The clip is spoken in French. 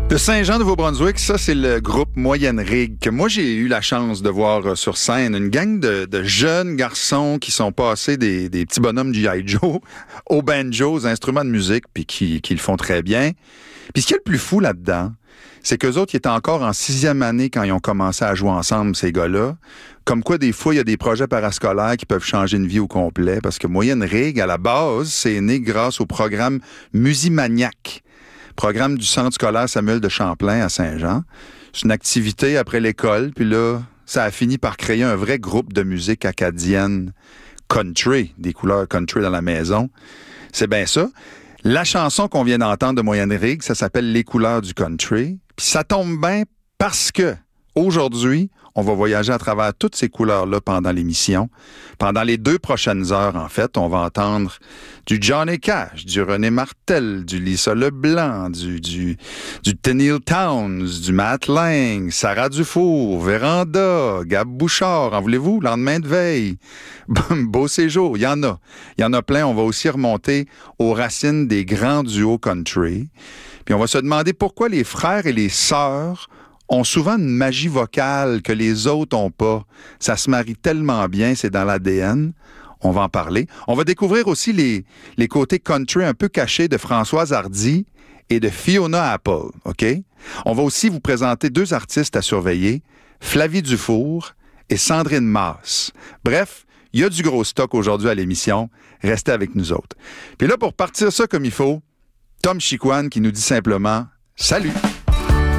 De Saint-Jean-Nouveau-Brunswick, ça, c'est le groupe Moyenne Rigue que moi, j'ai eu la chance de voir sur scène. Une gang de jeunes garçons qui sont passés des petits bonhommes G.I. Joe au banjo, aux instruments de musique, puis qui le font très bien. Puis ce qui est le plus fou là-dedans, c'est qu'eux autres, ils étaient encore en 6e année quand ils ont commencé à jouer ensemble, ces gars-là. Comme quoi, des fois, il y a des projets parascolaires qui peuvent changer une vie au complet, parce que Moyenne Rigue, à la base, c'est né grâce au programme Musimaniac. Programme du Centre scolaire Samuel de Champlain à Saint-Jean. C'est une activité après l'école, puis là, ça a fini par créer un vrai groupe de musique acadienne country, des couleurs country dans la maison. C'est bien ça. La chanson qu'on vient d'entendre de Moyenne Rigue, ça s'appelle « Les couleurs du country ». Puis ça tombe bien parce que aujourd'hui, on va voyager à travers toutes ces couleurs-là pendant l'émission. Pendant les 2 prochaines heures, en fait, on va entendre du Johnny Cash, du René Martel, du Lisa Leblanc, du Tenille Townes, du Matt Lang, Sarah Dufour, Véranda, Gab Bouchard, en voulez-vous, Lendemain de veille, Beau séjour, il y en a. Il y en a plein. On va aussi remonter aux racines des grands duos country. Puis on va se demander pourquoi les frères et les sœurs ont souvent une magie vocale que les autres n'ont pas. Ça se marie tellement bien, c'est dans l'ADN. On va en parler. On va découvrir aussi les côtés country un peu cachés de Françoise Hardy et de Fiona Apple, OK? On va aussi vous présenter 2 artistes à surveiller, Flavie Dufour et Sandrine Masse. Bref, il y a du gros stock aujourd'hui à l'émission. Restez avec nous autres. Puis là, pour partir ça comme il faut, Tom Chicoine qui nous dit simplement « Salut ».